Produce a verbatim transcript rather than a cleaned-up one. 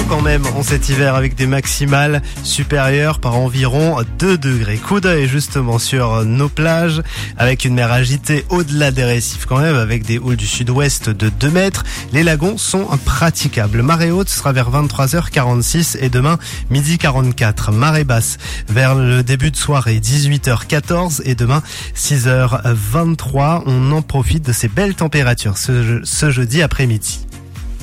quand même en cet hiver avec des maximales supérieures par environ deux degrés. Coup d'œil justement sur nos plages avec une mer agitée au-delà des récifs quand même avec des houles du sud-ouest de deux mètres. Les lagons sont praticables. Marée haute sera vers vingt-trois heures quarante-six et demain midi quarante-quatre. Marée basse vers le début de soirée dix-huit heures quatorze et demain six heures vingt-trois. On en profite de ces belles températures ce, ce jeudi après-midi.